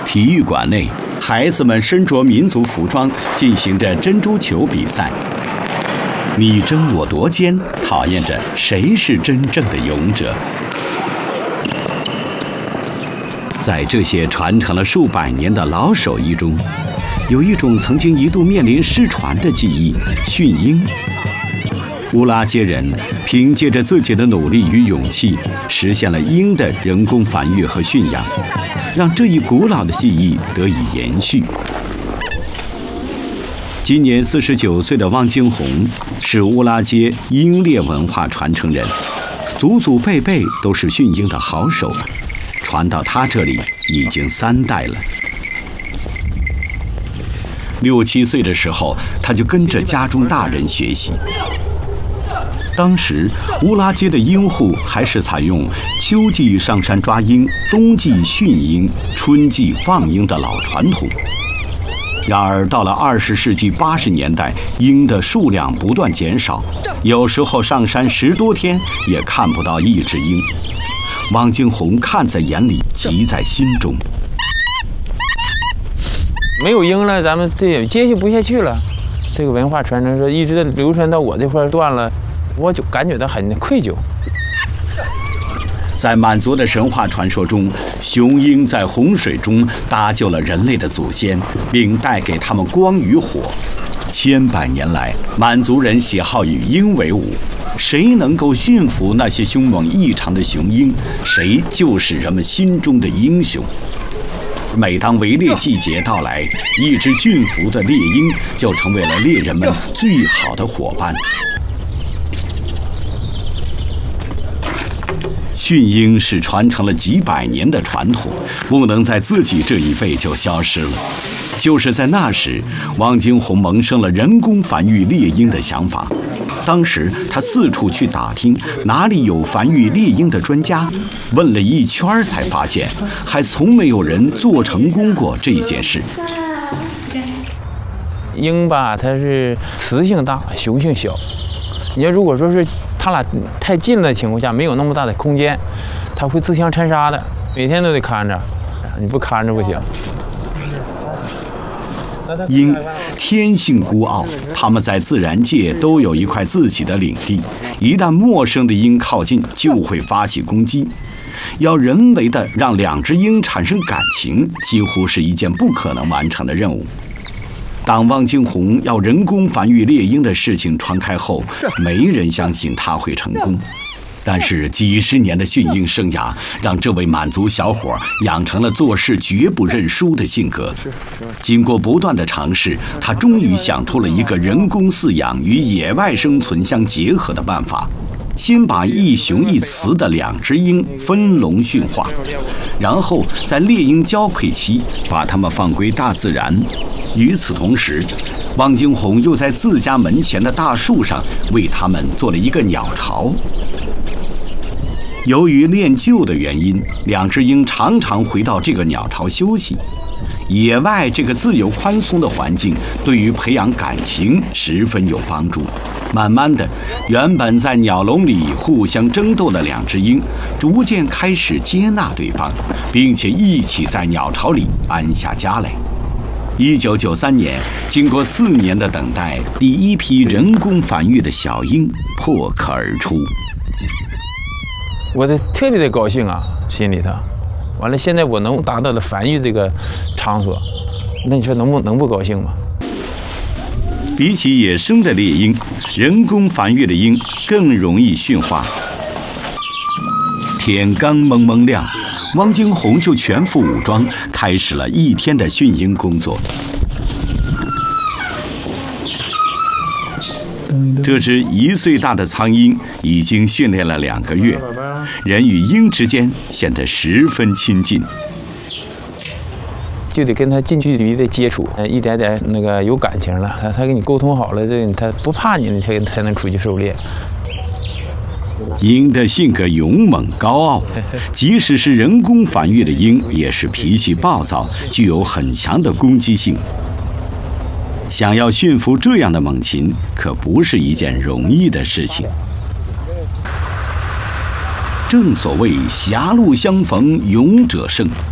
体育馆内，孩子们身着民族服装，进行着珍珠球比赛。你争我夺间，考验着谁是真正的勇者。在这些传承了数百年的老手艺中，有一种曾经一度面临失传的技艺——驯鹰。乌拉街人凭借着自己的努力与勇气，实现了鹰的人工繁育和驯养，让这一古老的技艺得以延续。今年49岁的汪金红是乌拉街鹰猎文化传承人，祖祖辈辈都是驯鹰的好手，传到他这里已经3代了。6、7岁的时候，他就跟着家中大人学习。当时乌拉街的鹰户还是采用秋季上山抓鹰、冬季驯鹰、春季放鹰的老传统。然而到了20世纪80年代，鹰的数量不断减少，有时候上山10多天也看不到一只鹰。汪金红看在眼里，急在心中。 没有鹰了，咱们这也接续不下去了。这个文化传承说一直流传到我这块断了，我就感觉到很愧疚。 在满族的神话传说中，雄鹰在洪水中搭救了人类的祖先，并带给他们光与火。千百年来，满族人喜好与鹰为伍，谁能够驯服那些凶猛异常的雄鹰，谁就是人们心中的英雄。每当围猎季节到来，一只驯服的猎鹰就成为了猎人们最好的伙伴。驯鹰是传承了几百年的传统，不能在自己这一辈就消失了。就是在那时，汪金红萌生了人工繁育猎鹰的想法。当时他四处去打听哪里有繁育猎鹰的专家，问了一圈才发现，还从没有人做成功过这件事。 鹰吧，它是雌性大，雄性小。你要如果说是它俩太近的情况下，没有那么大的空间，它会自相残杀的，每天都得看着，你不看着不行。 鹰天性孤傲，它们在自然界都有一块自己的领地，一旦陌生的鹰靠近，就会发起攻击。要人为的让2只鹰产生感情，几乎是一件不可能完成的任务。当汪金红要人工繁育猎鹰的事情传开后，没人相信他会成功。但是几十年的驯鹰生涯，让这位满族小伙养成了做事绝不认输的性格。经过不断的尝试，他终于想出了一个人工饲养与野外生存相结合的办法。先把一雄一雌的2只鹰分笼驯化，然后在猎鹰交配期把它们放归大自然。与此同时，汪金红又在自家门前的大树上为它们做了一个鸟巢。由于练就的原因，2只鹰常常回到这个鸟巢休息。野外这个自由宽松的环境对于培养感情十分有帮助。慢慢的，原本在鸟笼里互相争斗的2只鹰逐渐开始接纳对方，并且一起在鸟巢里安下家来。1993年，经过4年的等待，第一批人工繁育的小鹰破壳而出。 我特别的高兴啊，心里头。完了，现在我能达到了繁育这个场所，那你说能不高兴吗？ 比起野生的猎鹰，人工繁育的鹰更容易驯化。天刚蒙蒙亮，汪金红就全副武装，开始了一天的驯鹰工作。这只1岁大的苍鹰已经训练了2个月，人与鹰之间显得十分亲近。 就得跟它近距离的接触，一点点那个有感情了，它跟你沟通好了，它不怕你，你才能出去狩猎。 鹰的性格勇猛高傲，即使是人工繁育的鹰，也是脾气暴躁，具有很强的攻击性。想要驯服这样的猛禽，可不是一件容易的事情。正所谓狭路相逢勇者胜，